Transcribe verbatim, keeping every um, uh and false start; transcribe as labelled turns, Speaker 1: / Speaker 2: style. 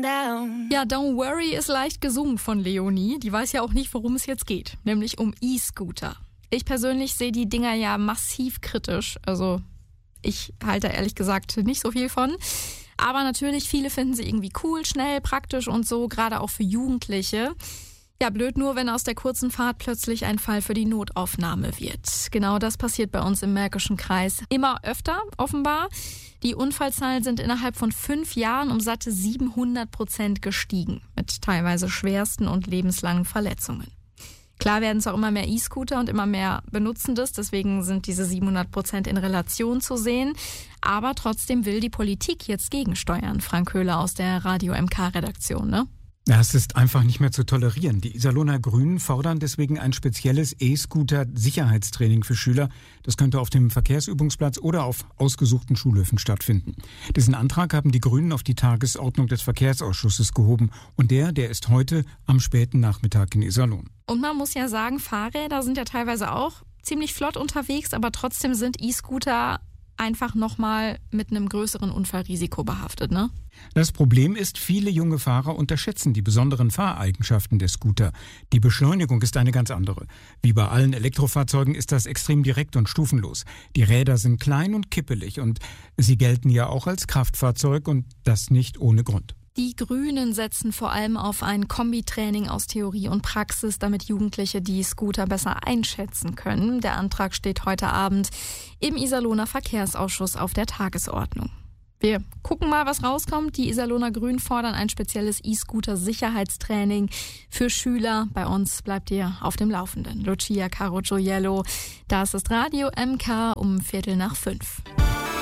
Speaker 1: down.
Speaker 2: Ja, Don't Worry ist leicht gesungen von Leonie. Die weiß ja auch nicht, worum es jetzt geht, nämlich um E-Scooter. Ich persönlich sehe die Dinger ja massiv kritisch. Also ich halte ehrlich gesagt nicht so viel von. Aber natürlich, viele finden sie irgendwie cool, schnell, praktisch und so, gerade auch für Jugendliche. Ja, blöd nur, wenn aus der kurzen Fahrt plötzlich ein Fall für die Notaufnahme wird. Genau das passiert bei uns im Märkischen Kreis immer öfter, offenbar. Die Unfallzahlen sind innerhalb von fünf Jahren um satte siebenhundert Prozent gestiegen, mit teilweise schwersten und lebenslangen Verletzungen. Klar werden es auch immer mehr E-Scooter und immer mehr benutzen das, deswegen sind diese siebenhundert Prozent in Relation zu sehen. Aber trotzdem will die Politik jetzt gegensteuern. Frank Höhler aus der Radio M K-Redaktion, ne?
Speaker 3: Ja, es ist einfach nicht mehr zu tolerieren. Die Iserlohner Grünen fordern deswegen ein spezielles E-Scooter-Sicherheitstraining für Schüler. Das könnte auf dem Verkehrsübungsplatz oder auf ausgesuchten Schulhöfen stattfinden. Diesen Antrag haben die Grünen auf die Tagesordnung des Verkehrsausschusses gehoben. Und der, der ist heute am späten Nachmittag in Iserlohn.
Speaker 2: Und man muss ja sagen, Fahrräder sind ja teilweise auch ziemlich flott unterwegs, aber trotzdem sind E-Scooter einfach nochmal mit einem größeren Unfallrisiko behaftet, ne?
Speaker 3: Das Problem ist, viele junge Fahrer unterschätzen die besonderen Fahreigenschaften der Scooter. Die Beschleunigung ist eine ganz andere. Wie bei allen Elektrofahrzeugen ist das extrem direkt und stufenlos. Die Räder sind klein und kippelig und sie gelten ja auch als Kraftfahrzeug und das nicht ohne Grund.
Speaker 2: Die Grünen setzen vor allem auf ein Kombitraining aus Theorie und Praxis, damit Jugendliche die Scooter besser einschätzen können. Der Antrag steht heute Abend im Iserlohner Verkehrsausschuss auf der Tagesordnung. Wir gucken mal, was rauskommt. Die Iserlohner Grünen fordern ein spezielles E-Scooter-Sicherheitstraining für Schüler. Bei uns bleibt ihr auf dem Laufenden. Lucia Caro Gioiello, das ist Radio M K um Viertel nach fünf.